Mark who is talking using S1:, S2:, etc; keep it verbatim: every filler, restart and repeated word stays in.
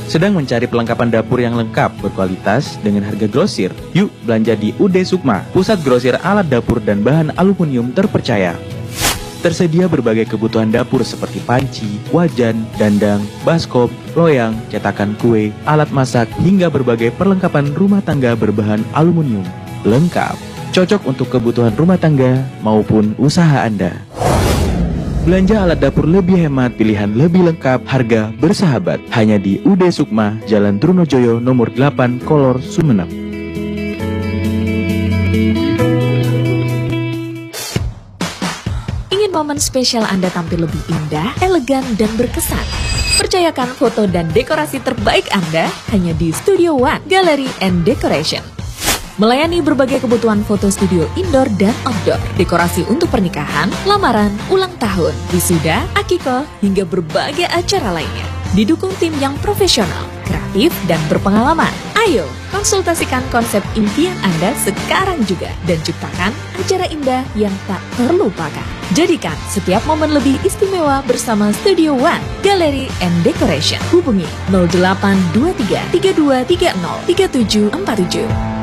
S1: Sedang mencari perlengkapan dapur yang lengkap, berkualitas, dengan harga grosir? Yuk belanja di U D Sukma, pusat grosir alat dapur dan bahan aluminium terpercaya. Tersedia berbagai kebutuhan dapur seperti panci, wajan, dandang, baskom, loyang, cetakan kue, alat masak, hingga berbagai perlengkapan rumah tangga berbahan aluminium. Lengkap, cocok untuk kebutuhan rumah tangga maupun usaha Anda. Belanja alat dapur lebih hemat, pilihan lebih lengkap, harga bersahabat. Hanya di U D Sukma, Jalan Trunojoyo nomor delapan, Kolor, Sumeneb.
S2: Ingin momen spesial Anda tampil lebih indah, elegan, dan berkesan? Percayakan foto dan dekorasi terbaik Anda hanya di Studio One Gallery and Decoration. Melayani berbagai kebutuhan foto studio indoor dan outdoor, dekorasi untuk pernikahan, lamaran, ulang tahun, wisuda, akikah, hingga berbagai acara lainnya. Didukung tim yang profesional, kreatif, dan berpengalaman. Ayo, konsultasikan konsep impian Anda sekarang juga dan ciptakan acara indah yang tak terlupakan. Jadikan setiap momen lebih istimewa bersama Studio One Gallery and Decoration. Hubungi nol delapan dua tiga tiga dua tiga nol tiga tujuh empat tujuh.